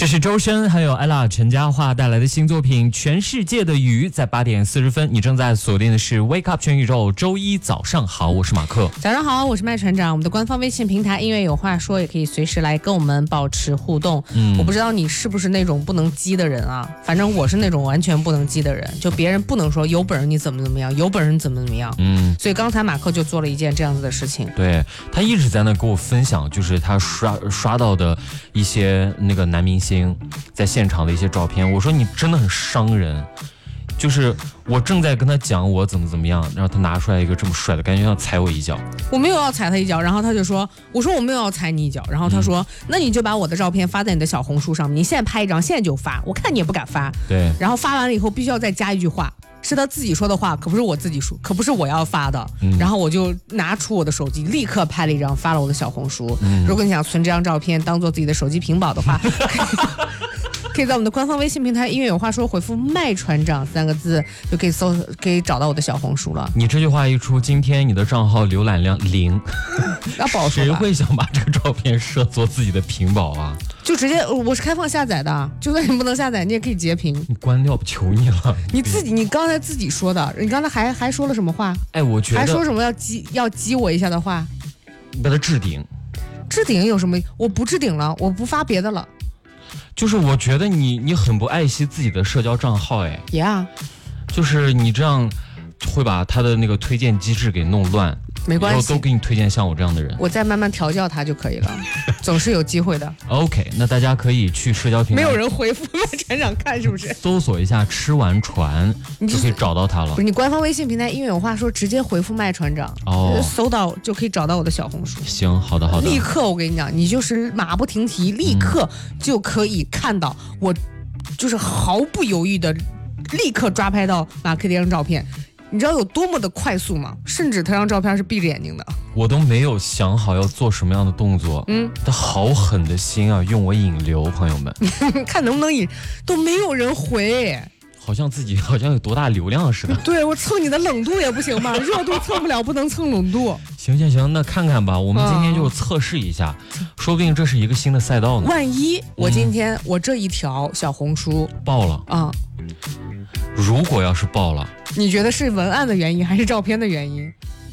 这是周深还有ella陈嘉桦带来的新作品《全世界的雨》，在8点40分，你正在锁定的是 Wake Up 全宇宙。周一早上好，我是马克。 早上好，我是麦船长。我们的官方微信平台音乐有话说，也可以随时来跟我们保持互动。我不知道你是不是那种不能激的人啊，反正我是那种完全不能激的人，就别人不能说有本事你怎么样，有本事你怎么样。所以刚才马克就做了一件这样子的事情。 对，他一直在那给我分享，就是他刷到的一些那个男明星在现场的一些照片。我说你真的很伤人，就是我正在跟他讲我怎么样，然后他拿出来一个这么帅的，感觉要踩我一脚。 我没有要踩他一脚，然后他就说，我说我没有要踩你一脚，然后他说，那你就把我的照片发在你的小红书上面，你现在拍一张，现在就发，我看你也不敢发。 对， 然后发完了以后必须要再加一句话，是他自己说的话，可不是我自己说，可不是我要发的。然后我就拿出我的手机，立刻拍了一张发了我的小红书。如果你想存这张照片当做自己的手机屏保的话，可以在我们的官方微信平台音乐有话说回复麦船长3个字，就可以找到我的小红书了。 你这句话一出，今天你的账号浏览量0， 要不好说吧。 谁会想把这个照片设作自己的屏保啊？ 就直接，我是开放下载的，就算你不能下载，你也可以截屏。 你关掉，求你了。 你刚才自己说的，你刚才还说了什么话？ 哎，我觉得还说什么要激我一下的话？ 你把它置顶。 置顶有什么？我不置顶了，我不发别的了。 就是我觉得你很不爱惜自己的社交账号，哎，就是你这样会把他的那个推荐机制给弄乱。 没关系， 以后都给你推荐像我这样的人， 我再慢慢调教他就可以了，总是有机会的。 OK， 那大家可以去社交平台， 没有人回复麦船长看是不是？ 搜索一下“吃完船”就可以找到他了。 不是，你官方微信平台音乐有话说，直接回复麦船长，搜到就可以找到我的小红书。 行，好的。 立刻我跟你讲，你就是马不停蹄，立刻就可以看到我，就是毫不犹豫的立刻抓拍到马克这张照片。你知道有多么的快速吗？甚至他张照片是闭着眼睛的， 我都没有想好要做什么样的动作。他好狠的心啊，用我引流，朋友们， 看能不能引，都没有人回， 好像自己有多大流量似的。 对，我蹭你的冷度也不行吗？热度蹭不了，不能蹭冷度。 行，那看看吧，我们今天就测试一下，说不定这是一个新的赛道呢。 万一我今天我这一条小红书爆了啊！如果要是爆了， 你觉得是文案的原因还是照片的原因？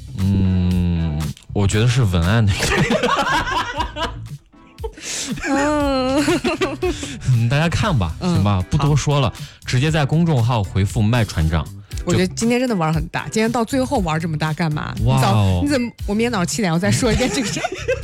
我觉得是文案的原因。大家看吧，行吧，不多说了，直接在公众号回复麦船长。 我觉得今天真的玩很大，今天到最后玩这么大干嘛？ 哇哦！ 你怎么？我明天早上7点要再说一遍这个事。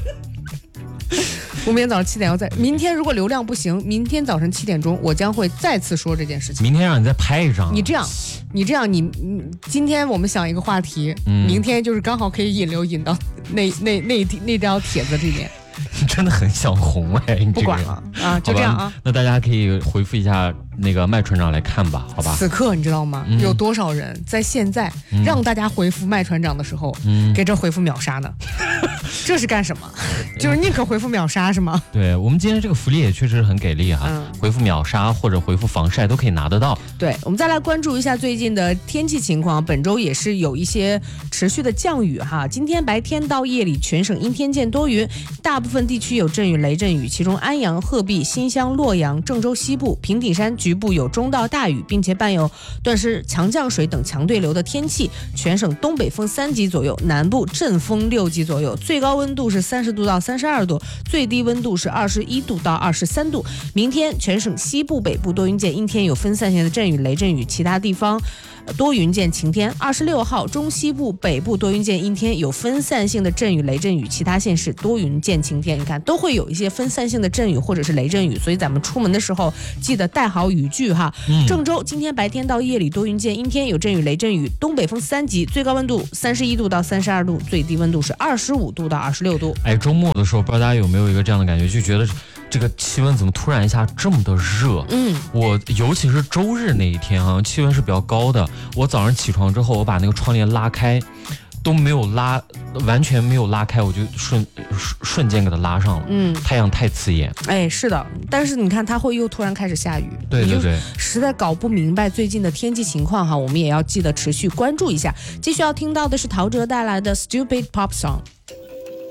我明天早上7点要再，明天如果流量不行，明天早晨7点钟我将会再次说这件事情。 明天让你再拍一张。 你这样，你今天我们想一个话题，明天就是刚好可以引流引到那条帖子里面。 你真的很想红哎！你不管了啊，就这样啊。 那大家可以回复一下那个麦船长来看吧，好吧？ 此刻你知道吗？有多少人在现在让大家回复麦船长的时候，给这回复秒杀呢？这是干什么？就是宁可回复秒杀是吗？ 对，我们今天这个福利也确实很给力哈，回复秒杀或者回复防晒都可以拿得到。 对，我们再来关注一下最近的天气情况，本周也是有一些持续的降雨哈。今天白天到夜里全省阴天见多云，大部分地区有阵雨雷阵雨，其中安阳、鹤壁、新乡、洛阳、郑州西部、平顶山局部有中到大雨，并且伴有断湿、强降水等强对流的天气。全省东北风3级左右，南部阵风6级左右，最高温度是30度到32度，最低温度是21度到23度。明天全省西部、北部多云见阴天，有分散性的阵雨、雷阵雨，其他地方多云见晴天。26号中西部、北部多云见阴天，有分散性的阵雨、雷阵雨，其他县市多云见晴天。你看都会有一些分散性的阵雨或者是雷阵雨，所以咱们出门的时候记得带好雨具哈。郑州今天白天到夜里多云见阴天，有阵雨雷阵雨，东北风3级，最高温度31度到32度，最低温度是25度到26度。 哎，周末的时候不知道大家有没有一个这样的感觉，就觉得这个气温怎么突然一下这么的热？我尤其是周日那一天啊，气温是比较高的。我早上起床之后，我把那个窗帘拉开，都没有拉，完全没有拉开，我就瞬间给它拉上了。太阳太刺眼。 哎，是的，但是你看它会又突然开始下雨。 对， 实在搞不明白最近的天气情况哈，我们也要记得持续关注一下。继续要听到的是陶喆带来的 Stupid Pop Song。